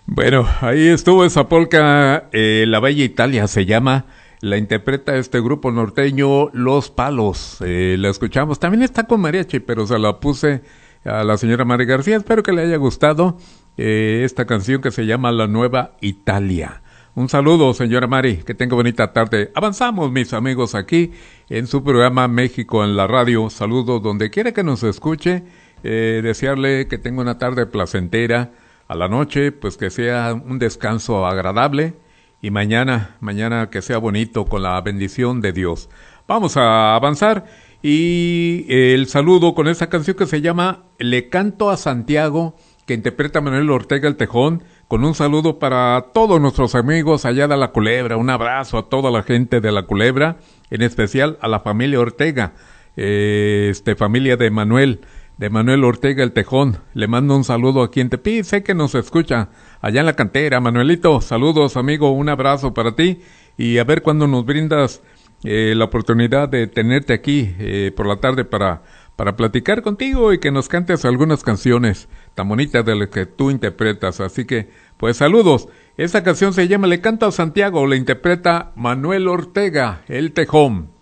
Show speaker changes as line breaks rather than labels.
Bueno, ahí estuvo esa polca, La Bella Italia se llama, la interpreta este grupo norteño Los Palos, la escuchamos, también está con mariachi, pero se la puse a la señora Mari García, espero que le haya gustado esta canción que se llama La Nueva Italia. Un saludo, señora Mari, que tenga bonita tarde. Avanzamos, mis amigos, aquí en su programa México en la Radio. Saludos donde quiera que nos escuche, desearle que tenga una tarde placentera. A la noche, pues que sea un descanso agradable y mañana que sea bonito con la bendición de Dios. Vamos a avanzar y el saludo con esta canción que se llama Le Canto a Santiago, que interpreta Manuel Ortega el Tejón, con un saludo para todos nuestros amigos allá de La Culebra, un abrazo a toda la gente de La Culebra, en especial a la familia Ortega, familia de Manuel Ortega el Tejón. Le mando un saludo aquí en Tepic, sé que nos escucha allá en la cantera. Manuelito, saludos amigo, un abrazo para ti y a ver cuándo nos brindas la oportunidad de tenerte aquí por la tarde para platicar contigo y que nos cantes algunas canciones tan bonitas de las que tú interpretas. Así que, pues saludos. Esta canción se llama Le Canto a Santiago, la interpreta Manuel Ortega el Tejón.